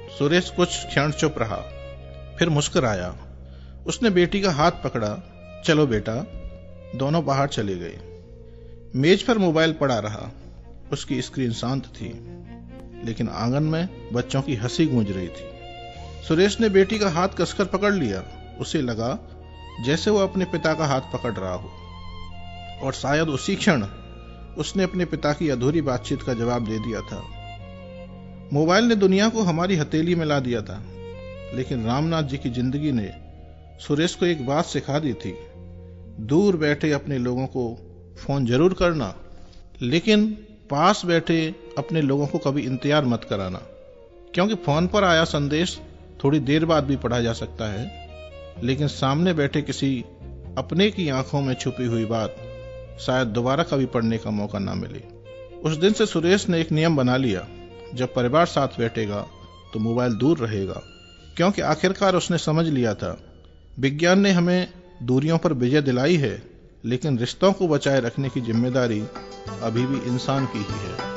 सुरेश कुछ क्षण चुप रहा, फिर मुस्कुराया। उसने बेटी का हाथ पकड़ा। चलो बेटा। दोनों बाहर चले गए। मेज पर मोबाइल पड़ा रहा। उसकी स्क्रीन शांत थी, लेकिन आंगन में बच्चों की हंसी गूंज रही थी। सुरेश ने बेटी का हाथ कसकर पकड़ लिया। उसे लगा जैसे वो अपने पिता का हाथ पकड़ रहा हो, और शायद उसी क्षण उसने अपने पिता की अधूरी बातचीत का जवाब दे दिया था। मोबाइल ने दुनिया को हमारी हथेली में ला दिया था, लेकिन रामनाथ जी की जिंदगी ने सुरेश को एक बात सिखा दी थी। दूर बैठे अपने लोगों को फोन जरूर करना, लेकिन पास बैठे अपने लोगों को कभी इंतजार मत कराना, क्योंकि फोन पर आया संदेश थोड़ी देर बाद भी पढ़ा जा सकता है, लेकिन सामने बैठे किसी अपने की आंखों में छुपी हुई बात शायद दोबारा कभी पढ़ने का मौका ना मिले। उस दिन से सुरेश ने एक नियम बना लिया, जब परिवार साथ बैठेगा तो मोबाइल दूर रहेगा, क्योंकि आखिरकार उसने समझ लिया था विज्ञान ने हमें दूरियों पर विजय दिलाई है, लेकिन रिश्तों को बचाए रखने की जिम्मेदारी अभी भी इंसान की ही है।